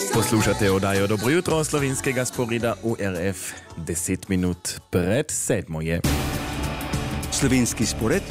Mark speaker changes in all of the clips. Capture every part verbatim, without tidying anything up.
Speaker 1: Poslušate oddajo Dobro jutro slovenskega sporeda U R F. Deset minut pred sedmo je.
Speaker 2: Slovenski spored,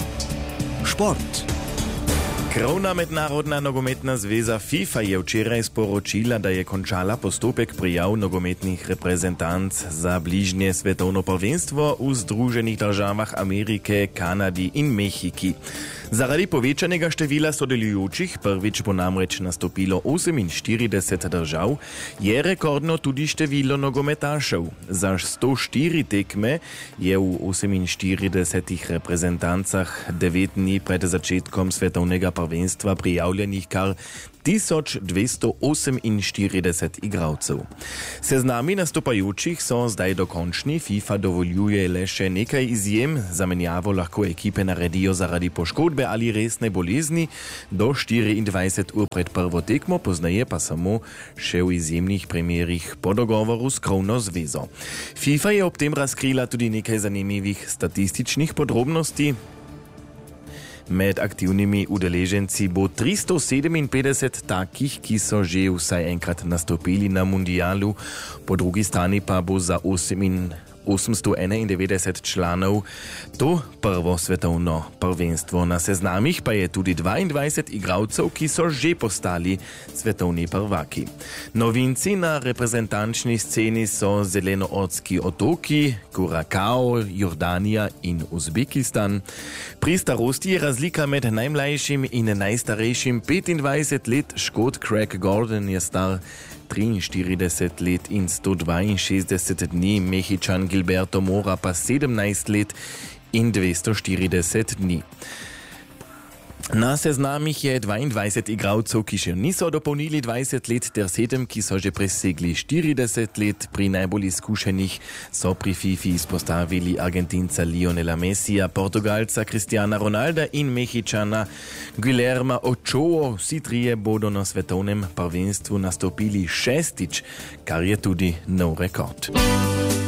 Speaker 2: šport.
Speaker 1: Krovna mednarodna nogometna zveza FIFA je včeraj sporočila, da je končala postopek prijav nogometnih reprezentanc za bližnje svetovno prvenstvo v Združenih državah Amerike, Kanadi in Mehiki. Zaradi povečanega števila sodelujočih, prvič bo namreč nastopilo oseminštirideset držav, je rekordno tudi število nogometašev. Za sto štiri tekme je v oseminštiridesetih reprezentancah devet dni pred začetkom svetovnega prvenstva prijavljenih kar tisoč dvesto oseminštirideset igralcev. Seznami nastopajočih so zdaj dokončni, FIFA dovoljuje le še nekaj izjem, zamenjavo lahko ekipe naredijo zaradi poškodbe ali resne bolezni do štiriindvajset ur pred prvo tekmo, pozneje pa samo še v izjemnih primerih po dogovoru s krovno zvezo. FIFA je ob tem razkrila tudi nekaj zanimivih statističnih podrobnosti. Med aktivnimi udeleženci bo tristo sedeminpetdeset takih, ki so že vsaj enkrat nastopili na mundialu, po drugi strani pa bo za osemsto enaindevetdeset članov to prvo svetovno prvenstvo. Na seznamih pa je tudi dvaindvajset igralcev, ki so že postali svetovni prvaki. Novinci na reprezentančni sceni so Zelenoortski otoki, Kurakao, Jordanija in Uzbekistan. Pri starosti je razlika med najmlajšim in najstarejšim petindvajset let. Škot Craig Gordon je star triinštirideset let in sto dvainšestdeset dni, Mehičan Gilberto Mora pa sedemnajst let in dvesto štirideset dni. Na seznamih je dvaindvajset igralcev, ki še niso dopolnili dvajset let, ter sedem, ki so že presegli štirideset let. Pri najbolj izkušenih so pri FIFA izpostavili Argentinca Lionela Messija, Portugalca Cristiana Ronalda in Mehičana Guillerma Ochoa. Vsi trije bodo na svetovnem prvenstvu nastopili šestič, kar je tudi nov rekord.